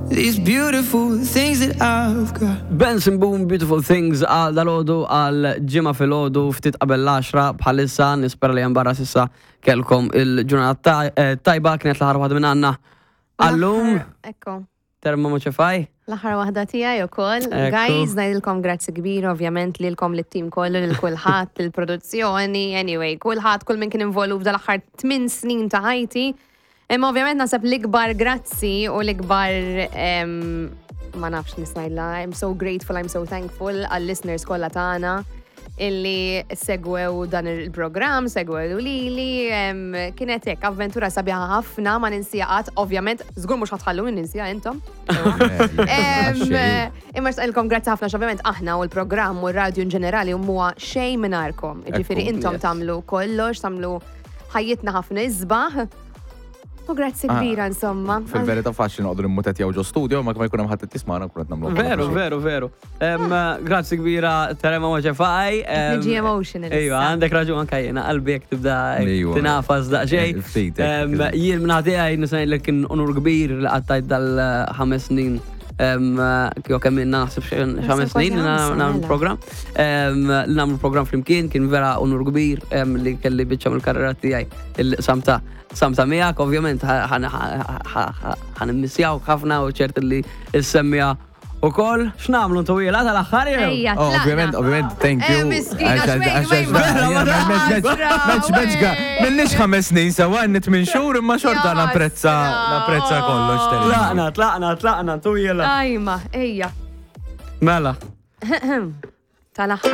these beautiful things that I've got. Benson Boom Beautiful Things għal dal-ħodu għal ġimma fil-ħodu ftit qabel l-10 bħalissa nispera li jambarra sissa kelkom il-ġurnata tajba kienet l-ħar waħda minn għanna għallum Ekko. termo moċefaj. L-aħħar waħda tiegħi ukoll. Guys, ngħidilkom grazzi kbir ovvjament lilkom lit-tim kollu lil kulħadd lill-produzzjoni. Anyway, kulħadd kull min kien involut f'dal-aħħar 8 snin ta' ħajti. Imma ovvjament nasab l-ikbar grazzi u l-ikbar ma nafx nisnajdla. I'm so grateful, I'm so thankful għall-listeners kollha tagħna illi segwew dan il-programm, segwew lili, kienet hekk avventura sabiħa ħafna ma ninsijaqat, ovvjament, żgur mhux ħatħallu ninsija intom. Imma xtaqilkom grazzi ħafna ovvjament aħna u l-programm u r-radju in ġenerali huwa xejn mingħajrkom. Ġifieri intom tagħmlu kollox, tagħmlu ħajjitna ħafna isbaħ. U grazzi kbira insomma. Fil-verità faċli noqdu l-immutet jew ġo studio, ma kma jkun hemm ħadd tismana kunet nagħmlu. Veru. Grazzi kbira Terema Moċefaj. Niġi emotional. Ejwa, għandek raġun anke jiena qalbi jekk tibda tinafas daqsxejn. Jien minn ħadija nisngħidlek kien onur kbir li qattajt dal-5 snin. Kjo kemminna naħseb 5 snin nagħmlu program. Nagħmlu program flimkien kien vera onur kbir li kelli biċċa mill-karriera tiegħi il-samta miegħek, ovvjament ħanimmissjaw ħafna u ċert li s-semmija ukoll x'nagħmlu twiela tal-aħħar jew? Ovvjament, thank you. Minnix 5 snin sewa nit minn xhur imma xorta napprezza kollox. Tlaqna twiela. Ajma, ejja. Mela. Tal-aħħar.